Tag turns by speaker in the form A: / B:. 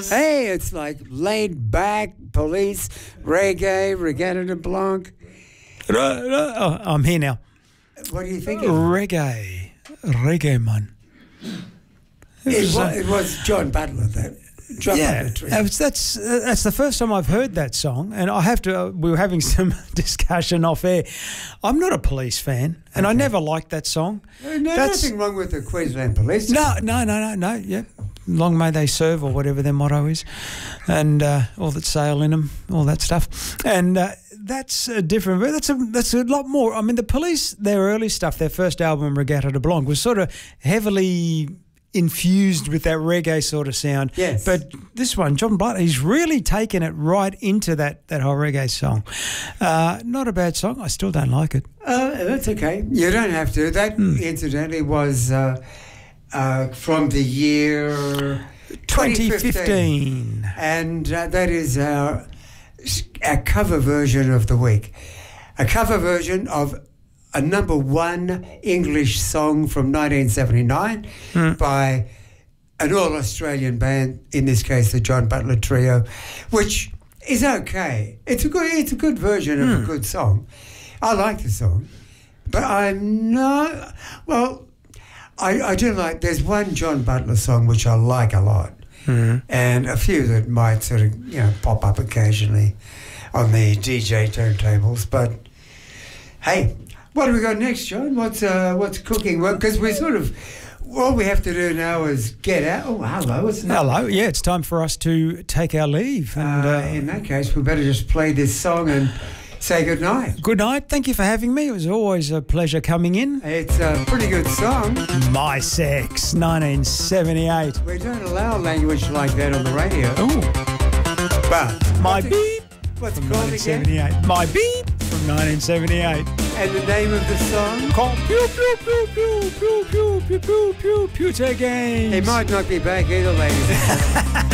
A: Hey, it's like laid back, police, reggae, Regatta de Blanc.
B: Oh, I'm here now.
A: What are you thinking?
B: Reggae, man.
A: It was John Butler, that. John Butler Trio.
B: That's the first time I've heard that song, and I have to. We were having some discussion off air. I'm not a Police fan, and I never liked that song.
A: Nothing wrong with the Queensland Police.
B: No. Yeah, long may they serve, or whatever their motto is, and all that sail in them, all that stuff, and. That's a different. That's a lot more. I mean, the Police, their early stuff, their first album, Regatta de Blanc, was sort of heavily infused with that reggae sort of sound.
A: Yes.
B: But this one, John Butler, he's really taken it right into that whole reggae song. Not a bad song. I still don't like it.
A: That's okay. You don't have to. That, incidentally, was from the year
B: 2015.
A: And that is our cover version of the week. A cover version of a number one English song from 1979 by an all-Australian band, in this case the John Butler Trio, which is okay. It's a good version of a good song. I like the song, but I'm not... Well, I do like... There's one John Butler song which I like a lot, and a few that might sort of, pop up occasionally on the DJ turntables, but hey... What do we got next, John? What's cooking? Well, because we sort of... All we have to do now is get out... Oh, hello.
B: Hello. Yeah, it's time for us to take our leave. And,
A: in that case, we better just play this song and say good night.
B: Good night. Thank you for having me. It was always a pleasure coming in.
A: It's a pretty good song.
B: My Sex, 1978.
A: We don't allow language like that on the radio.
B: Ooh.
A: But...
B: My Beep.
A: What's it
B: from
A: called
B: 1978.
A: again?
B: My Beep from 1978.
A: And the name of the song?
B: Called Pew Pew Pew Pew Pew Pew Pew Pew Pew Pewter Games.
A: It might not be back either, ladies.